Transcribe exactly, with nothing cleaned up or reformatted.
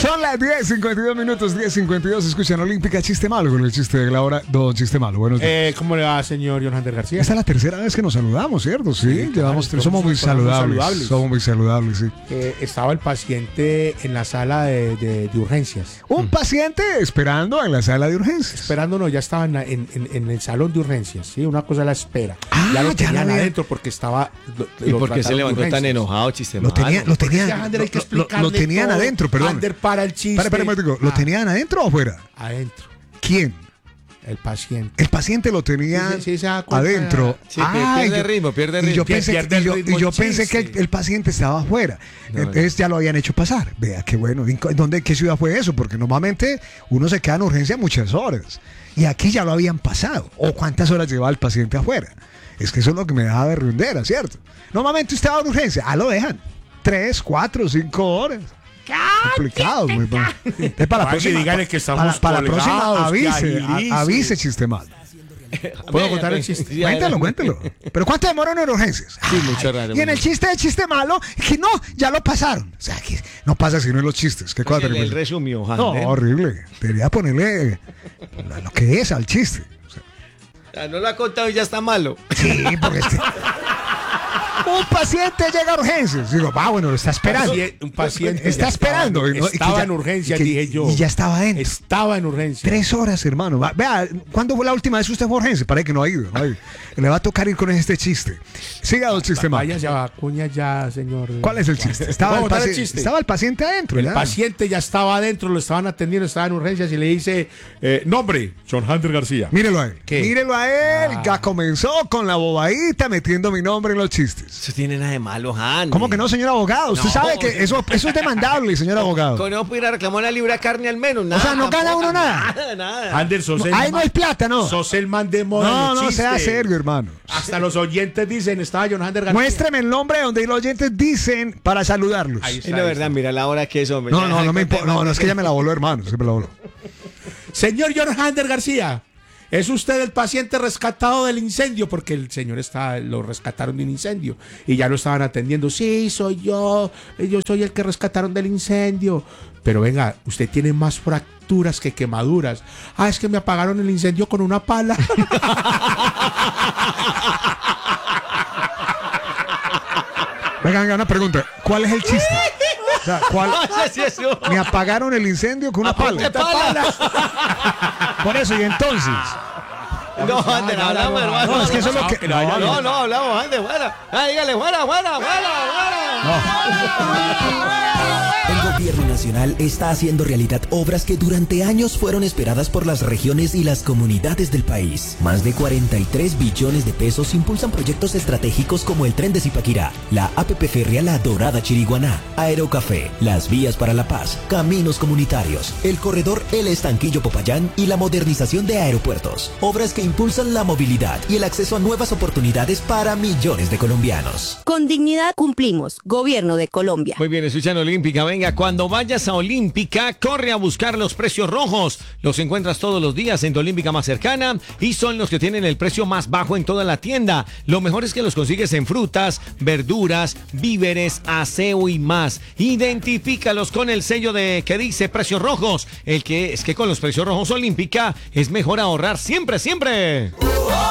Son las diez cincuenta y dos minutos, diez cincuenta y dos. Escuchan Olímpica, chiste malo con el chiste de la hora. Don Chiste Malo. Buenos días. Eh, ¿Cómo le va, señor Jonander García? Esta es la tercera vez que nos saludamos, ¿cierto? Sí, Sí, llevamos claro, tres. Somos muy saludables, saludables. Somos muy saludables, sí. Eh, estaba el paciente en la sala de, de, de urgencias. Un paciente esperando en la sala de urgencias. Esperando, no, ya estaba en, la- en, en- en el salón de urgencias, ¿sí? Una cosa es la espera. Ah, ya lo ya tenían lo había- adentro porque estaba... Lo, ¿Y lo por qué se trataron de levantó tan urgencias. enojado, chiste Lo, malo? tenía, lo tenían, Ya, Ander, hay que lo- lo- lo explicarle tenían todo. adentro, perdón. Ander, para el chiste. Espera, espera un momentico. ¿Lo Ah, tenían adentro o afuera? Adentro, ¿Quién? el paciente. El paciente lo tenía Sí, sí, sí, se da cuenta. adentro. Sí, pierde yo- ritmo, pierde y yo ritmo. pensé, Pierde y el yo, ritmo y yo el pensé que chiste. el, el paciente estaba afuera. No, Entonces ya lo habían hecho pasar. Vea qué bueno. ¿En dónde, qué ciudad fue eso? Porque normalmente uno se queda en urgencia muchas horas. Y aquí ya lo habían pasado. ¿O cuántas horas lleva el paciente afuera? Es que eso es lo que me deja de rondera, ¿cierto? Normalmente usted va en urgencia. Ah, lo dejan. Tres, cuatro, cinco horas. Complicado, muy bueno. Entonces, para la Vaya, próxima, dígale que estamos para, para la próxima colgados, que avise, agilice. a- avise chiste mal. ¿Puedo contar el chiste? Cuéntalo, cuéntalo. Pero ¿cuánto demoran en urgencias? Sí, mucho raro. Y en el chiste de chiste malo, que no, ya lo pasaron. O sea, que no pasa sino en los chistes. ¿Qué cosa El, el terrible? resumió, No, Jander. horrible. Debería ponerle lo lo que es al chiste. O sea, Ah, no lo ha contado y ya está malo. sí, porque este... Un paciente llega a urgencias. Digo, va, bueno, lo está esperando. Paci- Un paciente Está ya esperando. Estaba, y no- y que estaba ya- en urgencias, y que- dije yo. Y ya estaba dentro. Estaba en urgencias. Tres horas, hermano. Va- Vea, ¿cuándo fue la última vez que usted fue a urgencia? Parece que no ha ido. no ha ido. Le va a tocar ir con este chiste. Siga el chiste mal. Vaya ya, cuña ya, señor. ¿Cuál es el chiste? Estaba, ¿Puedo el, contar el paci- chiste? estaba el paciente adentro. El ya. paciente ya estaba adentro, lo estaban atendiendo, estaba en urgencias y le dice, eh, nombre, John Hunter García. Mírelo a él. ¿Qué? Mírelo a él. Ah. Ya comenzó con la bobadita metiendo mi nombre en los chistes. Eso tiene nada de malo, Jander. ¿Cómo que no, señor abogado? Usted No. sabe que eso, eso es demandable, señor abogado. Con eso puede ir a reclamar una libra de carne al menos. Nada, O sea, no gana tampoco, uno nada. Nada, nada. Hunter, sos No, el ahí no man- hay plata, ¿no? Sos el man de moda. No, en el no, sea chiste. serio, hermano. Hasta los oyentes dicen, estaba John Hunter García. Muéstreme el nombre donde los oyentes dicen para saludarlos. Ahí Y la verdad, mira la hora que es, hombre. No, Ya, no, no me cuente, importa. No, no, es que ya me la voló, hermano. Es que me la voló. Señor John Hunter García, ¿es usted el paciente rescatado del incendio? Porque el señor está, lo rescataron de un incendio y ya lo estaban atendiendo. Sí, soy yo, yo soy el que rescataron del incendio. Pero venga, usted tiene más fracturas que quemaduras. Ah, es que me apagaron el incendio con una pala. Venga, venga, una pregunta. ¿Cuál es el chiste? O sea, ¿cuál? No sé si eso. Me apagaron el incendio con una pala. ¿Qué pala? Por eso, y entonces. No, Jander, no, hablamos, no, hermano. No, es que eso es lo que. No, No, No, no, no, hablamos, Jander, fuera. Ah, dígale, fuera, fuera, fuera, fuera. El gobierno nacional está haciendo realidad obras que durante años fueron esperadas por las regiones y las comunidades del país. Más de cuarenta y tres billones de pesos impulsan proyectos estratégicos como el tren de Zipaquirá, la A P P férrea La Dorada Chiriguaná, Aerocafé, las vías para la paz, caminos comunitarios, el corredor El Estanquillo Popayán y la modernización de aeropuertos. Obras que impulsan la movilidad y el acceso a nuevas oportunidades para millones de colombianos. Con dignidad cumplimos. Gobierno de Colombia. Muy bien, escuchan Olímpica. Venga, cuando vayas a Olímpica, corre a buscar los precios rojos. Los encuentras todos los días en tu Olímpica más cercana y son los que tienen el precio más bajo en toda la tienda. Lo mejor es que los consigues en frutas, verduras, víveres, aseo y más. Identifícalos con el sello de que dice precios rojos. El que es que con los precios rojos Olímpica es mejor ahorrar siempre, siempre.